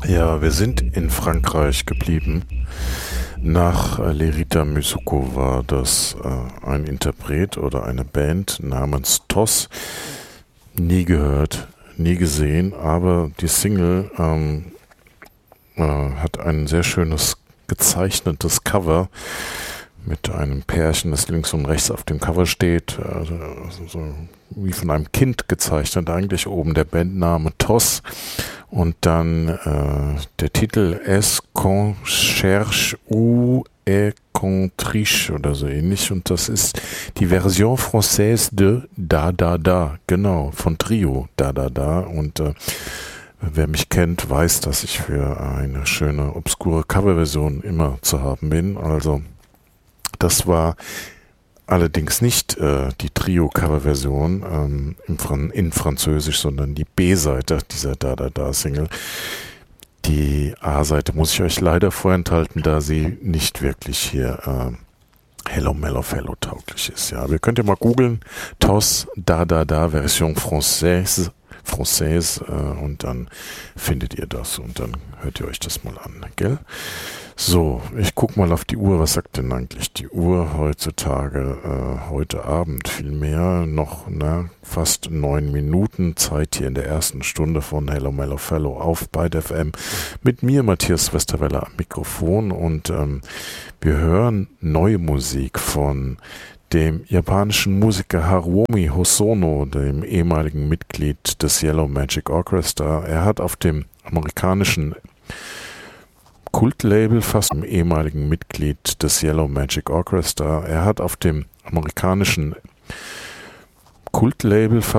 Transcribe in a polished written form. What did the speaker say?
Ja, wir sind in Frankreich geblieben. Nach Lerita Mizuko war das ein Interpret oder eine Band namens TOS. Nie gehört, nie gesehen, aber die Single hat ein sehr schönes gezeichnetes Cover mit einem Pärchen, das links und rechts auf dem Cover steht, so wie von einem Kind gezeichnet, eigentlich oben der Bandname TOS und dann der Titel Es qu'on cherche ou est qu'on triche oder so ähnlich, und das ist die Version française de Da Da Da, genau, von Trio Da Da Da. Und wer mich kennt, weiß, dass ich für eine schöne, obskure Coverversion immer zu haben bin. Also das war allerdings nicht die Trio-Cover-Version in Französisch, sondern die B-Seite dieser Da Da Da Single. Die A-Seite muss ich euch leider vorenthalten, da sie nicht wirklich hier Hello Mellofellow tauglich ist. Ja, wir könnt ihr mal googeln, TOS Da Da Da Version Française, und dann findet ihr das und dann hört ihr euch das mal an, gell? So, ich guck mal auf die Uhr. Was sagt denn eigentlich die Uhr heutzutage? Heute Abend vielmehr noch fast 9 Minuten Zeit hier in der ersten Stunde von Hello Mellofellow auf Byte FM mit mir, Matthias Westerwelle, am Mikrofon, und wir hören neue Musik von dem japanischen Musiker Haruomi Hosono, dem ehemaligen Mitglied des Yellow Magic Orchestra. Er hat auf dem amerikanischen Kultlabel fast dem ehemaligen Mitglied des Yellow Magic Orchestra. Er hat auf dem amerikanischen Kultlabel